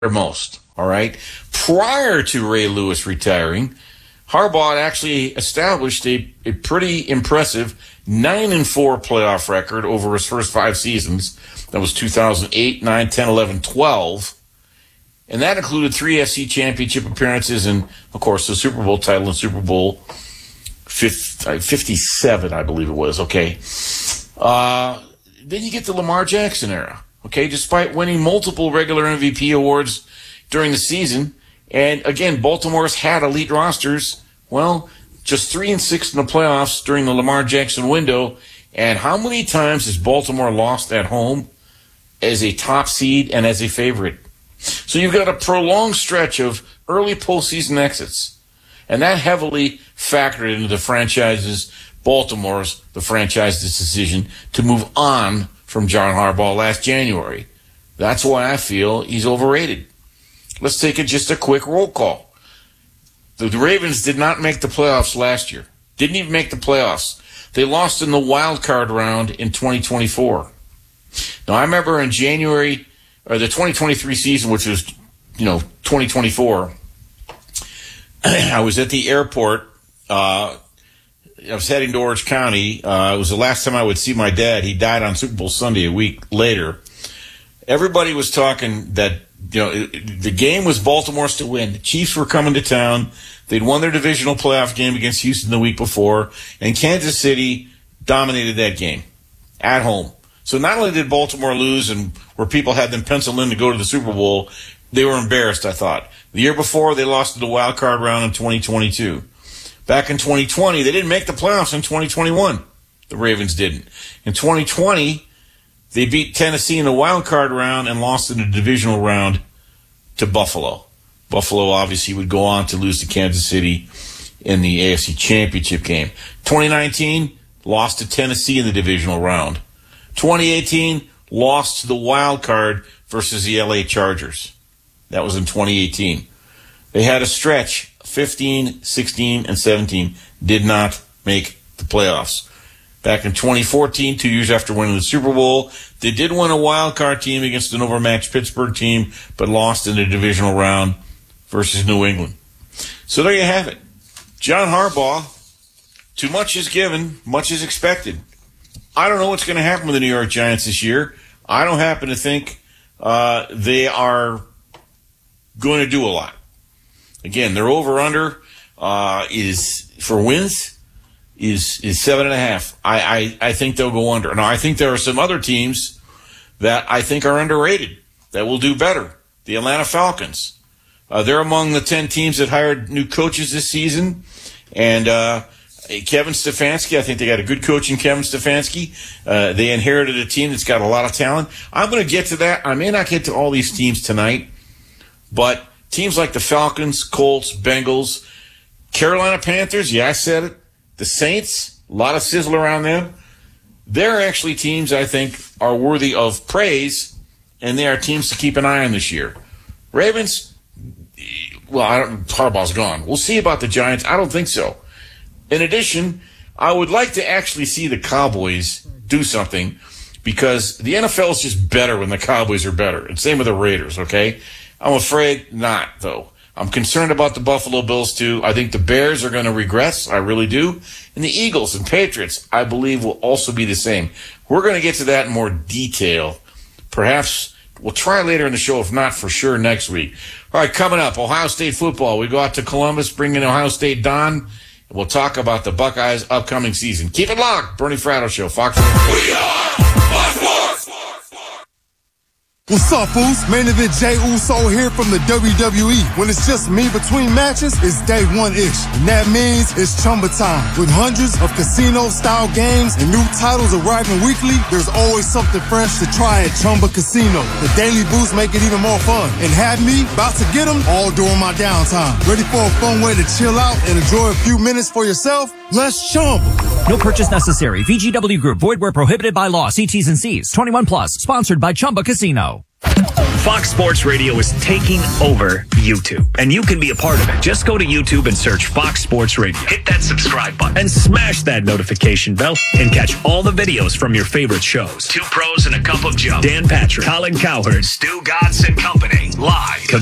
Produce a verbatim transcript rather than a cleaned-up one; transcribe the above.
most, all right? Prior to Ray Lewis retiring, Harbaugh actually established a, a pretty impressive nine and four playoff record over his first five seasons. That was two thousand eight, nine, ten, eleven, twelve. And that included three F C championship appearances and, of course, the Super Bowl title in Super Bowl fifty-seven, I believe it was, okay? Uh, then you get the Lamar Jackson era, okay? Despite winning multiple regular M V P awards during the season, and again, Baltimore's had elite rosters, well, just three and six in the playoffs during the Lamar Jackson window. And how many times has Baltimore lost at home as a top seed and as a favorite? So you've got a prolonged stretch of early postseason exits. And that heavily factored into the franchise's, Baltimore's, the franchise's decision to move on from John Harbaugh last January. That's why I feel he's overrated. Let's take it just a quick roll call. The Ravens did not make the playoffs last year. Didn't even make the playoffs. They lost in the wild card round in twenty twenty-four. Now, I remember in January, or the twenty twenty-three season, which was, you know, twenty twenty-four, I was at the airport. Uh, I was heading to Orange County. Uh, it was the last time I would see my dad. He died on Super Bowl Sunday a week later. Everybody was talking that, you know, the game was Baltimore's to win. The Chiefs were coming to town. They'd won their divisional playoff game against Houston the week before, and Kansas City dominated that game at home. So not only did Baltimore lose, and where people had them penciled in to go to the Super Bowl, they were embarrassed, I thought. The year before, they lost in the wild card round in twenty twenty-two. Back in twenty twenty, they didn't make the playoffs in twenty twenty-one. The Ravens didn't. In twenty twenty, they beat Tennessee in the wild card round and lost in the divisional round to Buffalo. Buffalo obviously would go on to lose to Kansas City in the A F C Championship game. twenty nineteen, lost to Tennessee in the divisional round. twenty eighteen, lost to the wild card versus the L A Chargers. That was in twenty eighteen. They had a stretch, fifteen, sixteen, and seventeen, did not make the playoffs. Back in twenty fourteen, two years after winning the Super Bowl, they did win a wild card team against an overmatched Pittsburgh team, but lost in the divisional round versus New England. So there you have it. John Harbaugh, too much is given, much is expected. I don't know what's going to happen with the New York Giants this year. I don't happen to think uh, they are going to do a lot. Again, their over-under uh, is for wins is is seven and a half. I, I, I think they'll go under. Now, I think there are some other teams that I think are underrated that will do better. The Atlanta Falcons. Uh, they're among the ten teams that hired new coaches this season. And uh, Kevin Stefanski, I think they got a good coach in Kevin Stefanski. Uh, they inherited a team that's got a lot of talent. I'm going to get to that. I may not get to all these teams tonight, but teams like the Falcons, Colts, Bengals, Carolina Panthers, yeah, I said it. The Saints, a lot of sizzle around them. They're actually teams I think are worthy of praise, and they are teams to keep an eye on this year. Ravens, well, I don't, Harbaugh's gone. We'll see about the Giants. I don't think so. In addition, I would like to actually see the Cowboys do something because the N F L is just better when the Cowboys are better. And same with the Raiders, okay? I'm afraid not, though. I'm concerned about the Buffalo Bills, too. I think the Bears are going to regress. I really do. And the Eagles and Patriots, I believe, will also be the same. We're going to get to that in more detail. Perhaps we'll try later in the show, if not for sure next week. All right, coming up, Ohio State football. We go out to Columbus, bring in Ohio State Don, and we'll talk about the Buckeyes' upcoming season. Keep it locked. Bernie Fratto Show, Fox. We are Fox Sports. What's up, fools? Main event Jay Uso here from the W W E. When it's just me between matches, it's day one-ish. And that means it's Chumba time. With hundreds of casino-style games and new titles arriving weekly, there's always something fresh to try at Chumba Casino. The daily boosts make it even more fun. And have me about to get them all during my downtime. Ready for a fun way to chill out and enjoy a few minutes for yourself? Let's Chumba. No purchase necessary. V G W Group. Void where prohibited by law. See T's and C's. twenty-one plus. Sponsored by Chumba Casino. Fox Sports Radio is taking over YouTube, and you can be a part of it. Just go to YouTube and search Fox Sports Radio. Hit that subscribe button and smash that notification bell and catch all the videos from your favorite shows. Two Pros and a Cup of Joe. Dan Patrick, Colin Cowherd, Stu Godson Company, live.